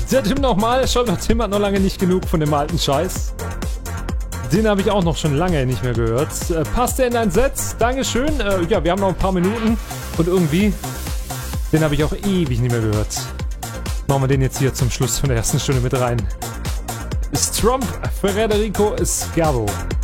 Der Tim nochmal. Schaut mal, Tim hat noch lange nicht genug von dem alten Scheiß. Den habe ich auch noch schon lange nicht mehr gehört. Passt der in dein Set? Dankeschön. Ja, wir haben noch ein paar Minuten. Und irgendwie, den habe ich auch ewig nicht mehr gehört. Machen wir den jetzt hier zum Schluss von der ersten Stunde mit rein. Strump Federico Schiavo.